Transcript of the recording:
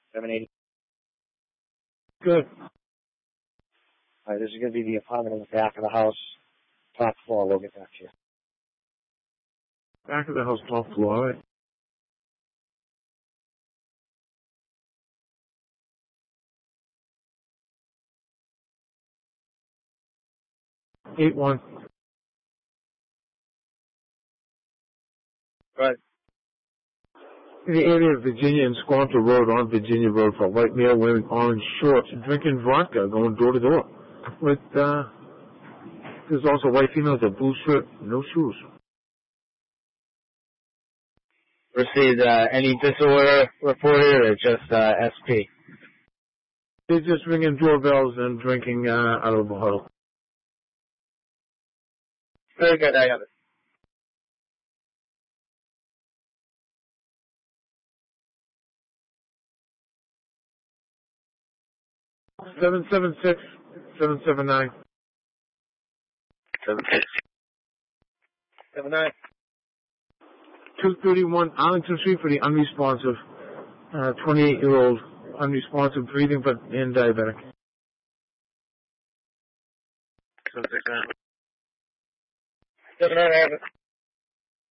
780. Good. All right, this is going to be the apartment in the back of the house, top floor. We'll get back to you. Back of the house, top floor, all right. Eight one. Right. In the area of Virginia and Squanto Road on Virginia Road for a white male wearing orange shorts, drinking vodka, going door to door. With, there's also a white female with a blue shirt, no shoes. Received any disorder reported or just SP? They're just ringing doorbells and drinking out of a bottle. Very good, I have it. 776-779. 7-9. 231 Arlington Street for the unresponsive, 28-year-old unresponsive, breathing but and diabetic. 7-6-9. 7-9, I have it.